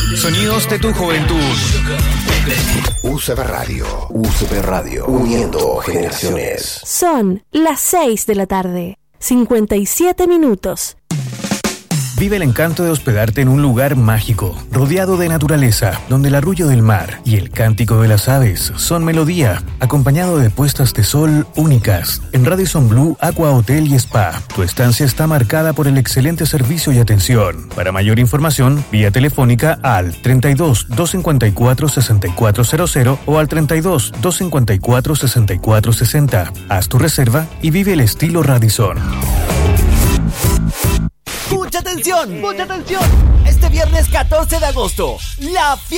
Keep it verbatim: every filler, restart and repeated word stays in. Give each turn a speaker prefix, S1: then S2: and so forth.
S1: Sonidos de tu juventud.
S2: U C B Radio. U C B Radio. Uniendo generaciones.
S3: Son las seis de la tarde. cincuenta y siete minutos.
S1: Vive el encanto de hospedarte en un lugar mágico, rodeado de naturaleza, donde el arrullo del mar y el cántico de las aves son melodía, acompañado de puestas de sol únicas. En Radisson Blu Aqua Hotel y Spa, tu estancia está marcada por el excelente servicio y atención. Para mayor información, vía telefónica al treinta y dos, doscientos cincuenta y cuatro, sesenta y cuatro cero cero o al treinta y dos, doscientos cincuenta y cuatro, sesenta y cuatro sesenta. Haz tu reserva y vive el estilo Radisson.
S4: ¡Mucha atención! ¡Mucha atención! Este viernes catorce de agosto, la fiesta